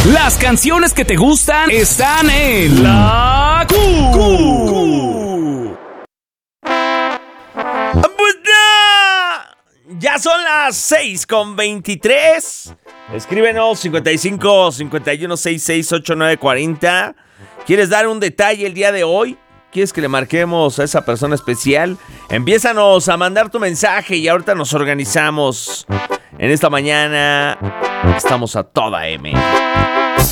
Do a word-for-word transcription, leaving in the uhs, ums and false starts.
Las canciones que te gustan están en La Q. Q. Ya son las seis con veintitrés. Escríbenos cincuenta y cinco, cincuenta y uno, sesenta y seis, ochenta y nueve, cuarenta. ¿Quieres dar un detalle el día de hoy? ¿Quieres que le marquemos a esa persona especial? Empiézanos a mandar tu mensaje y ahorita nos organizamos. En esta mañana estamos a toda M.